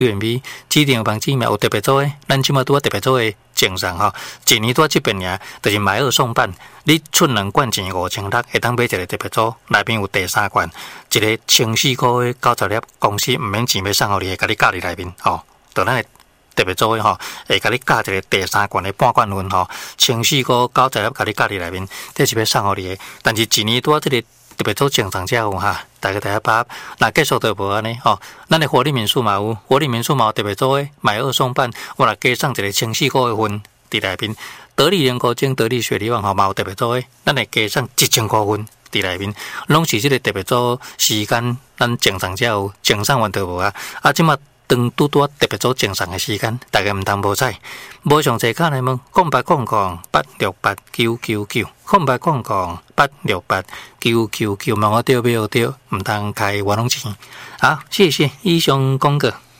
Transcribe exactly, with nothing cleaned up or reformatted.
U M V 指定房子嘛有特别做诶，咱即马拄啊特别做诶证上吼，一年拄啊即边尔，就是买二送半，你出两罐钱五千六，会当买一个特别做，内面有第三罐，一个千四块诶九十粒，公司毋免钱要送互你，会甲你加伫内面吼，就咱诶特别做诶吼，会甲你加一个第三罐诶半罐份吼，千四块九十粒甲你加伫内面，这是要送互你诶，但是一年拄啊即个。特别做正常才有哈，大家大家把那继续就无安尼吼。咱的活力民宿嘛有，活力民宿嘛有特别做诶，买二送半，我来加上一个千四块的份伫内面。得力人工精、得力雪梨网吼嘛有特别做诶，咱会加上一千块份伫内面，拢是即个特别做时间，咱正常才有，正常完就无啊。啊，即马当拄拄特别做正常的时间，大家毋通无彩。无详细看来问，空白空空八六八九九九，空白空空八六八九九九，问我对不对？毋通开活动钱。好，谢谢以上讲过。